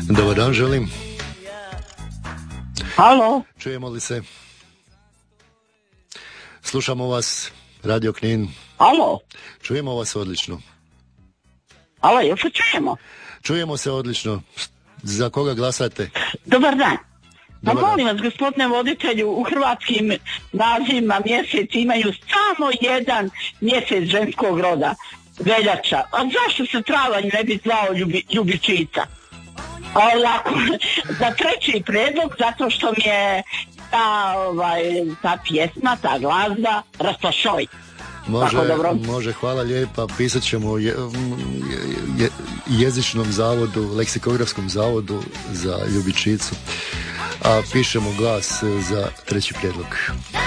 Dobar dan, želim. Halo. Čujemo li se? Slušamo vas, Radio Knin. Halo. Čujemo vas odlično. Halo, jel se čujemo? Čujemo se odlično. Za koga glasate? Dobar dan. Pa Dobar dan. molim vas, gospodine voditelju, u hrvatskim nazivima mjeseci imaju samo jedan mjesec ženskog roda, veljača. A zašto se travanj ne bi zvao ljubičica? A ovako, za treći prijedlog, zato što mi je ta pjesma, ta glazba rastošoj. Može, hvala lijepa. Pisat ćemo jezičnom zavodu, leksikografskom zavodu za ljubičicu. A pišemo glas za treći prijedlog.